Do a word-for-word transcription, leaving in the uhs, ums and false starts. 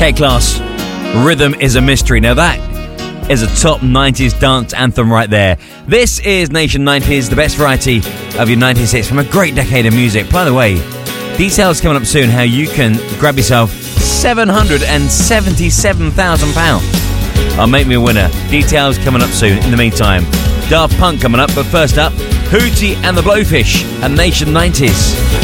K-Class, Rhythm is a Mystery. Now that is a top nineties dance anthem right there. This is Nation nineties, the best variety of your nineties hits from a great decade of music. By the way, details coming up soon how you can grab yourself seven hundred seventy-seven thousand pounds. I'll make me a winner. Details coming up soon. In the meantime, Daft Punk coming up, but first up, Hootie and the Blowfish and Nation nineties.